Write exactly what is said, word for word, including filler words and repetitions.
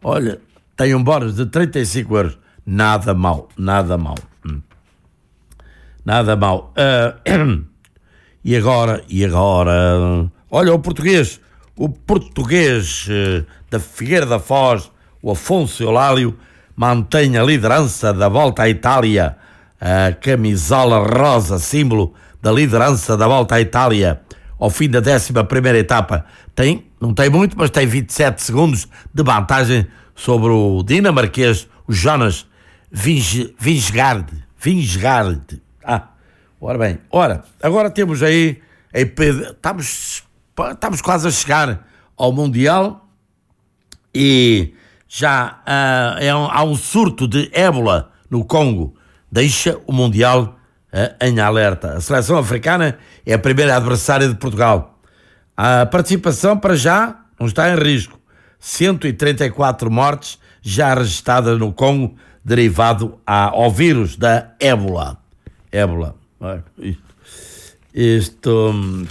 Olha, tem um bónus de trinta e cinco euros. Nada mal, nada mal. Hum. Nada mal. Uh, e agora, e agora... Olha, o português, o português uh, da Figueira da Foz, o Afonso Eulálio, mantém a liderança da Volta à Itália. A camisola rosa, símbolo da liderança da Volta à Itália, ao fim da décima primeira etapa. Tem, não tem muito, mas tem vinte e sete segundos de vantagem sobre o dinamarquês, o Jonas Vingegaard. Vingegaard. Ah, ora bem. Ora, agora temos aí, estamos, estamos quase a chegar ao Mundial e já uh, é um, há um surto de ébola no Congo. Deixa o Mundial uh, em alerta. A seleção africana é a primeira adversária de Portugal. A participação para já não está em risco. cento e trinta e quatro mortes já registradas no Congo derivado ao vírus da ébola. Ébola. Isto... isto